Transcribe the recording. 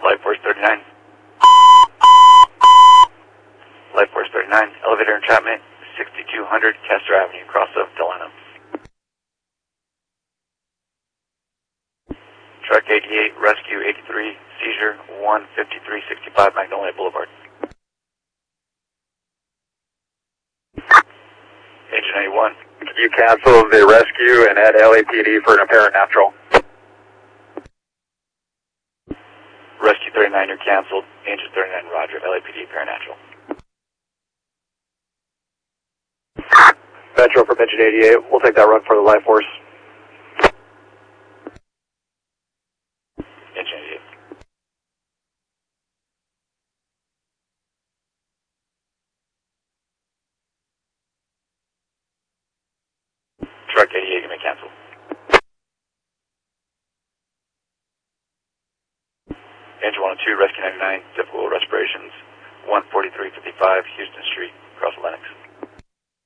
Life Force 39. Life Force 39, elevator entrapment, 6200 Castor Avenue, cross of Delano. Truck 88, Rescue 83, seizure 15365 Magnolia Boulevard. Agent 81. Can you cancel the rescue and add LAPD for an apparent natural? Rescue 39, you're canceled. Agent 39, roger. LAPD, paranatural. Metro from Engine 88, we'll take that run for the Life Force. Engine 88. Truck 88, you may cancel. Engine 102, Rescue 99, difficult respirations, 14355 Houston Street, across Lenox.